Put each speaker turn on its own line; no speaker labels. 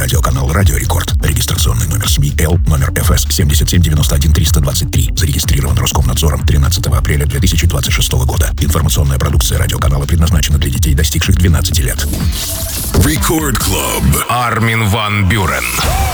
Радиоканал «Радио Рекорд». Регистрационный номер СМИ Л, номер ФС 7791-323. Зарегистрирован Роскомнадзором 13 апреля 2026 года. Информационная продукция радиоканала предназначена для детей, достигших 12 лет.
Record Club. Армин ван Бюрен.